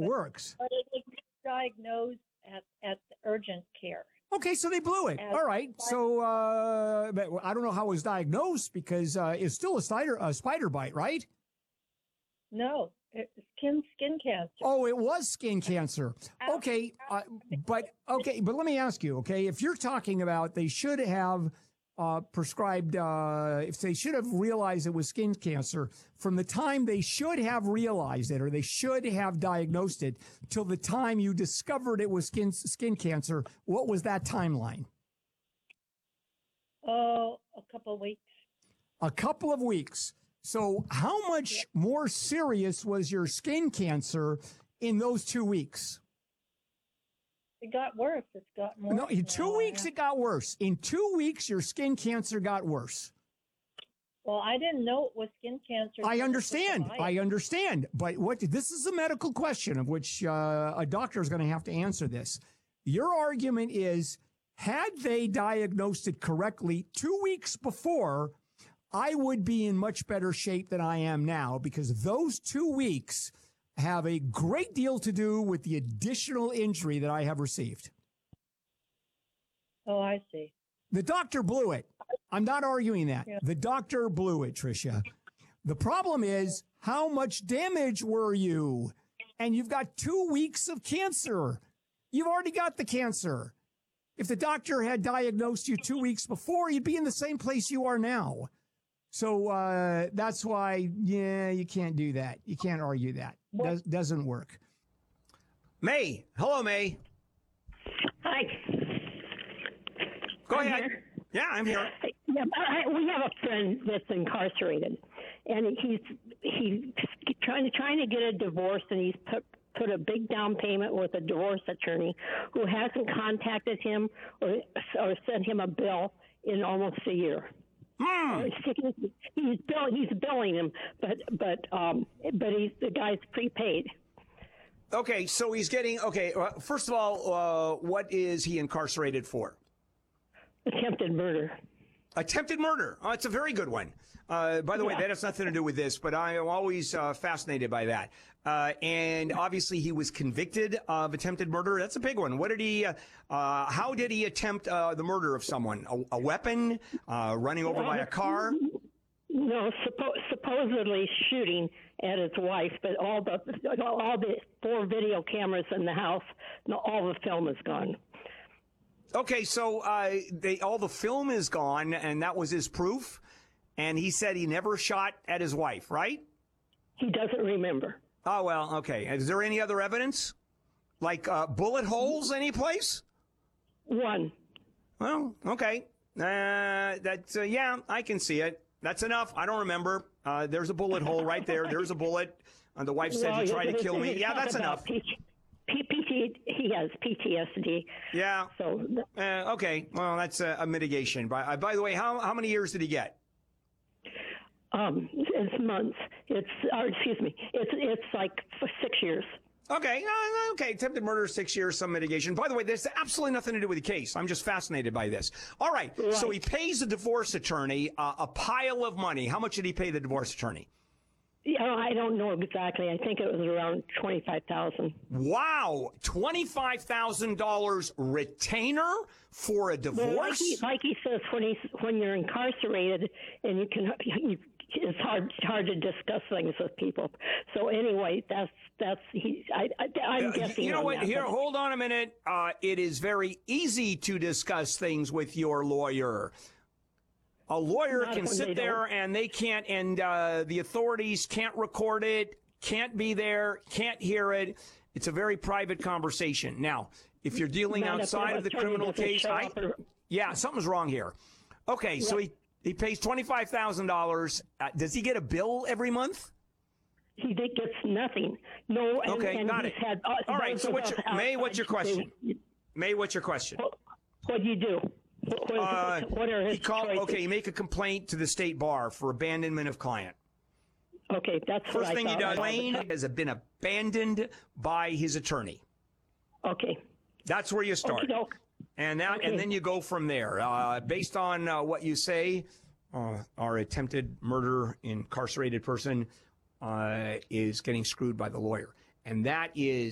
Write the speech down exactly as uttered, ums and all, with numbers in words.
works. But it was diagnosed at, at urgent care. Okay, so they blew it. As All right. So uh, but I don't know how it was diagnosed because uh, it's still a spider, a spider bite, right? No, it's skin skin cancer. Oh, it was skin cancer. Okay, uh, but okay, but let me ask you. Okay, if you're talking about they should have uh, prescribed, uh, if they should have realized it was skin cancer from the time they should have realized it, or they should have diagnosed it, till the time you discovered it was skin skin cancer, what was that timeline? Oh, a couple of weeks. A couple of weeks. So how much yeah. more serious was your skin cancer in those two weeks? It got worse. It's got more. No, in two weeks it got worse. In two weeks, your skin cancer got worse. Well, I didn't know it was skin cancer. I understand. I understand. But what this is a medical question of which uh, a doctor is going to have to answer this. Your argument is, had they diagnosed it correctly two weeks before, I would be in much better shape than I am now, because those two weeks have a great deal to do with the additional injury that I have received. Oh, I see. The doctor blew it. I'm not arguing that. Yeah. The doctor blew it, Tricia. The problem is, how much damage were you? And you've got two weeks of cancer. You've already got the cancer. If the doctor had diagnosed you two weeks before, you'd be in the same place you are now. So uh, that's why, yeah, you can't do that. You can't argue that. Does, doesn't work. May. Hello, May. Hi. Go I'm ahead. Here. Yeah, I'm here. Yeah, I, we have a friend that's incarcerated, and he's he's trying to trying to get a divorce, and he's put put a big down payment with a divorce attorney who hasn't contacted him or or sent him a bill in almost a year. Mm. He's bill, he's billing him, but but um but he's the guy's prepaid. Okay, so he's getting okay. Uh, first of all, uh, what is he incarcerated for? Attempted murder. Attempted murder. Oh, it's a very good one. Uh, by the yeah. way, that has nothing to do with this, but I am always uh, fascinated by that. Uh, and obviously he was convicted of attempted murder. That's a big one. What did he, uh, uh how did he attempt uh, the murder of someone? A, a weapon? Uh, running over by a car? No, suppo- supposedly shooting at his wife, but all the, all the four video cameras in the house, no, all the film is gone. Okay, so uh, they all the film is gone, and that was his proof. And he said he never shot at his wife, right? He doesn't remember. Oh, well, okay. Is there any other evidence? Like uh, bullet holes anyplace? One. Well, okay. Uh, that's, uh, yeah, I can see it. That's enough. I don't remember. Uh, there's a bullet hole right there. There's a bullet. Uh, the wife said well, he tried to kill me. Yeah, that's enough. P- P- P- he has P T S D. Yeah. So uh, okay. Well, that's a, a mitigation. By, uh, by the way, how how many years did he get? Um, it's months. It's or excuse me. It's it's like for six years. Okay. Uh, okay. Attempted murder, six years, some mitigation. By the way, there's absolutely nothing to do with the case. I'm just fascinated by this. All right. right. So he pays a divorce attorney uh, a pile of money. How much did he pay the divorce attorney? Yeah, I don't know exactly. I think it was around twenty-five thousand dollars. Wow. twenty-five thousand dollars retainer for a divorce? Well, like, he, like he says, when he's when you're incarcerated and you can, you, it's hard hard to discuss things with people. So anyway, that's that's he. I, I, I'm uh, guessing. You know what? That, Here, hold on a minute. Uh, it is very easy to discuss things with your lawyer. A lawyer can sit there and they can't, and uh, the authorities can't record it, can't be there, can't hear it. It's a very private conversation. Now, if you're dealing outside of the criminal case, I, yeah, something's wrong here. Okay, so he, he pays twenty-five thousand dollars. Uh, does he get a bill every month? He gets nothing. No. And, okay, and got he's it. Had, uh, All right, so what's your, May, what's your question? May, what's your question? What do you do? What, uh, what are his he called, choices? okay, you make a complaint to the state bar for abandonment of client. Okay, that's First what I thing he does. thought. Complaint has been abandoned by his attorney. Okay, that's where you start, okay, and that, okay. and then you go from there. Uh, based on uh, what you say, uh, our attempted murder incarcerated person uh, is getting screwed by the lawyer, and that is.